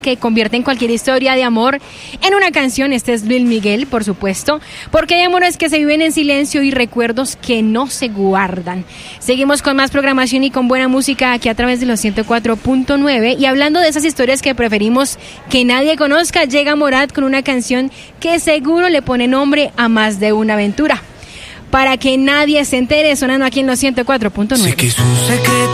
que convierten cualquier historia de amor en una canción. Este es Luis Miguel, por supuesto, porque hay amores que se viven en silencio y recuerdos que no se guardan. Seguimos con más programación y con buena música aquí a través de los 104.9, y hablando de esas historias que preferimos que nadie conozca, llega Morat con una canción que seguro le pone nombre a más de una aventura. Para que nadie se entere, sonando aquí en los 104.9.